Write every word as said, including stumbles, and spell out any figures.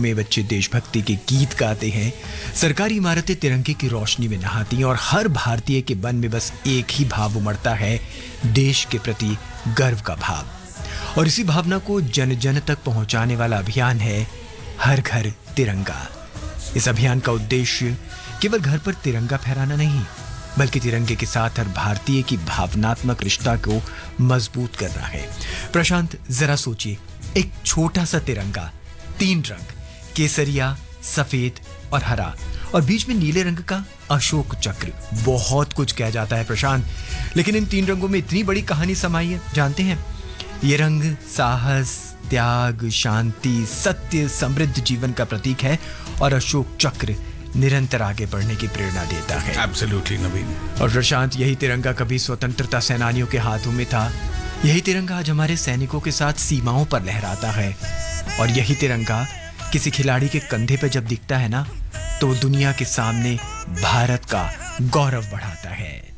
में बच्चे देशभक्ति के गीत गाते हैं, सरकारी इमारतें तिरंगे की रोशनी में नहाती हैं और हर भारतीय के मन में बस एक ही भाव उमड़ता है, देश के प्रति गर्व का भाव। और इसी भावना को जन जन तक पहुंचाने वाला अभियान है हर घर तिरंगा। इस अभियान का उद्देश्य केवल घर पर तिरंगा फहराना नहीं, बल्कि तिरंगे के साथ हर भारतीय की भावनात्मक रिश्ता को मजबूत करना है। प्रशांत, जरा सोचिए, एक छोटा सा तिरंगा, तीन रंग, केसरिया, सफेद और हरा, और बीच में नीले रंग का अशोक चक्र। बहुत कुछ कह जाता है प्रशांत, लेकिन इन तीन रंगों में इतनी बड़ी कहानी समाई है, जानते हैं? ये रंग साहस, त्याग, शांति, सत्य, समृद्ध जीवन का प्रतीक है और अशोक चक्र निरंतर आगे बढ़ने की प्रेरणा देता है। एब्सोल्युटली नवीन। और प्रशांत, यही तिरंगा कभी स्वतंत्रता सेनानियों के हाथों में था, यही तिरंगा आज हमारे सैनिकों के साथ सीमाओं पर लहराता है, और यही तिरंगा किसी खिलाड़ी के कंधे पर जब दिखता है ना, तो दुनिया के सामने भारत का गौरव बढ़ाता है।